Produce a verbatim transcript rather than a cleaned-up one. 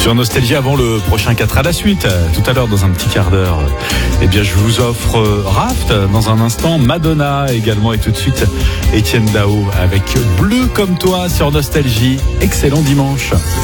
Sur Nostalgie, avant le prochain quatre à la suite, tout à l'heure dans un petit quart d'heure, eh bien je vous offre Raft dans un instant, Madonna également, et tout de suite Étienne Dao avec Bleu comme toi sur Nostalgie. Excellent dimanche.